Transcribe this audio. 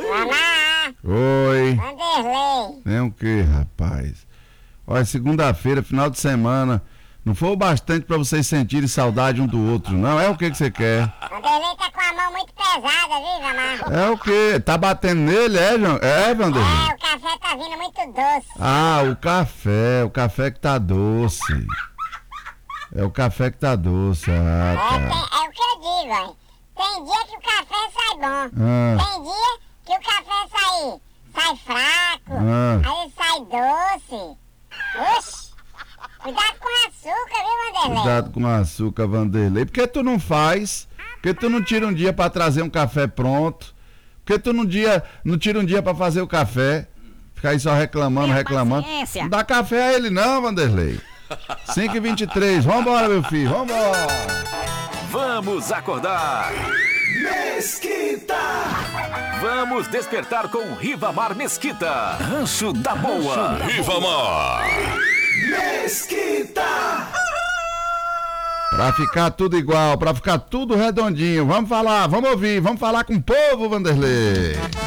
Mamá, Oi. Vanderlei. Tem o quê, rapaz? Olha, segunda-feira, final de semana. Não foi o bastante pra vocês sentirem saudade um do outro, não? É o que você quer? Vanderlei tá com a mão muito pesada, viu, mamá? É o quê? Tá batendo nele, é, João? É, Vanderlei? É, o café tá vindo muito doce. Ah, o café que tá doce. É o café que tá doce, ah, tá. É o que eu digo, hein? Tem dia que o café sai bom. Ah. Tem dia que o café sai fraco. Ah. Aí ele sai doce. Oxi! Cuidado com o açúcar, viu, Vanderlei? Cuidado com o açúcar, Vanderlei. Por que tu não faz? Por que tu não tira um dia pra trazer um café pronto? Por que tu não tira um dia pra fazer o café? Ficar aí só reclamando. Paciência. Não dá café a ele não, Vanderlei. 5h23, vambora, meu filho, vambora. Vamos acordar. Mesquita! Vamos despertar com Rivamar Mesquita. Rancho da Boa. Rivamar. Mesquita! Pra ficar tudo igual, pra ficar tudo redondinho. Vamos falar, vamos ouvir, vamos falar com o povo, Vanderlei.